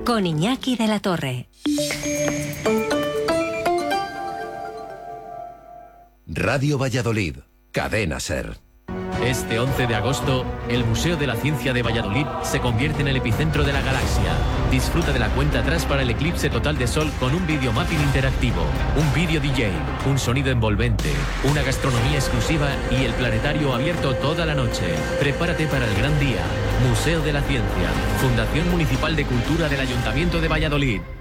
con Iñaki de la Torre. Radio Valladolid, Cadena SER. Este 11 de agosto, el Museo de la Ciencia de Valladolid se convierte en el epicentro de la galaxia. Disfruta de la cuenta atrás para el eclipse total de Sol con un videomapping interactivo, un vídeo DJ, un sonido envolvente, una gastronomía exclusiva y el planetario abierto toda la noche. Prepárate para el gran día. Museo de la Ciencia, Fundación Municipal de Cultura del Ayuntamiento de Valladolid.